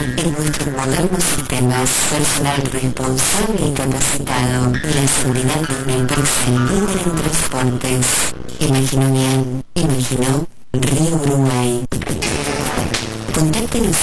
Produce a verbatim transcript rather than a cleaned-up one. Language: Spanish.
confiar en nuestros modernos sistemas, personal responsable y capacitado, y la seguridad de una empresa líder en transportes. Imagino bien, imagino Río Uruguay. Contáctenos